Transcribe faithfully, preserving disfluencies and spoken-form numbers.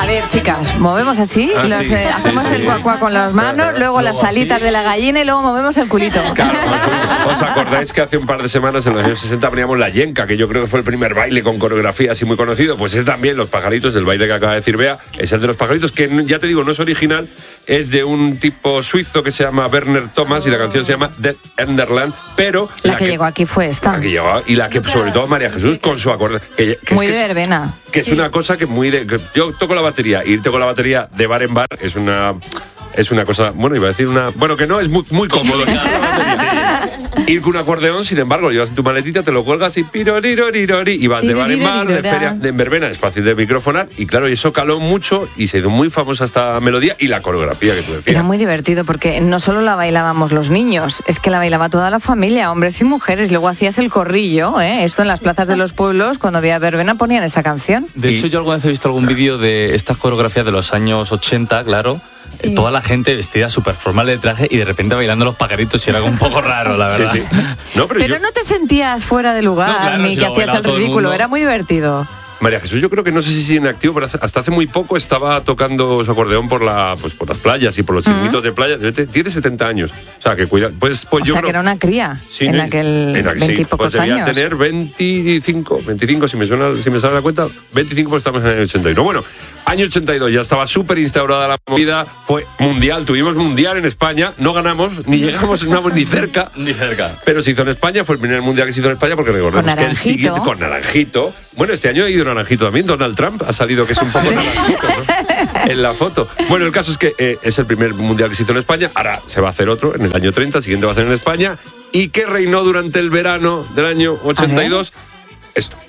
A ver, chicas, movemos así, Ah, los, sí, eh, sí, hacemos sí. el cuacuá con las manos, luego, Luego las alitas así. de la gallina y luego movemos el culito. Claro, ¿os acordáis que hace un par de semanas, en los años sesenta, poníamos la yenca, que yo creo que fue el primer baile con coreografía así muy conocido? Pues es también Los Pajaritos, del baile que acaba de decir Bea, es el de Los Pajaritos, que ya te digo, no es original, es de un tipo suizo que se llama Werner Thomas y la canción se llama Dead Enderland, pero... La que llegó aquí fue esta. La que llegó, y la que sobre todo María Jesús con su acorde... Que, que Muy es de que es- verbena. que es una cosa que muy de, que yo toco la batería, irte con la batería de bar en bar es una es una cosa, bueno, iba a decir una, bueno, que no es muy, muy cómodo. Ir con un acordeón, sin embargo, llevas en tu maletita, te lo cuelgas y pirorirori, y vas de bar en bar, de feria, de en verbena, es fácil de microfonar, y claro, eso caló mucho y se hizo muy famosa esta melodía y la coreografía que tú decías. Era muy divertido porque no solo la bailábamos los niños, es que la bailaba toda la familia, hombres y mujeres. Luego hacías el corrillo, ¿eh? Esto en las plazas de los pueblos, cuando había verbena ponían esta canción. De Y- hecho, yo alguna vez he visto algún vídeo de estas coreografías de los años ochenta, claro. Sí. Toda la gente vestida súper formal de traje y de repente bailando los pajaritos y era algo un poco raro, la Sí, verdad. sí. No, pero, Pero yo, no te sentías fuera de lugar, No, claro, ni si que lo hacías bailaba el todo el ridículo, mundo. era muy divertido. María Jesús, yo creo que no sé si sigue en activo, pero hace- hasta hace muy poco estaba tocando su acordeón por la pues por las playas y por los circuitos de playa. Tiene setenta años. O sea, que cuida. Pues, pues O yo sea, creo que era una cría Sí, en ¿no? aquel En aquel- sí, veintipocos pues debía años. tener veinticinco, veinticinco, si me suena, si me sale la cuenta, veinticinco, pues estamos en el año ochenta y uno. Bueno, año ochenta y dos, ya estaba súper instaurada la movida, fue mundial, tuvimos mundial en España, no ganamos, ni llegamos, no estábamos ni cerca. Ni cerca. Pero se hizo en España, fue el primer mundial que se hizo en España, porque recordemos Con que el Naranjito. siguiente, con Naranjito, bueno, este año ha ido Naranjito también, Donald Trump ha salido que es un poco Naranjito, ¿no? En la foto. Bueno, el caso es que eh, es el primer mundial que se hizo en España, ahora se va a hacer otro en el año treinta, el siguiente va a ser en España, y que reinó durante el verano del año ochenta y dos, esto.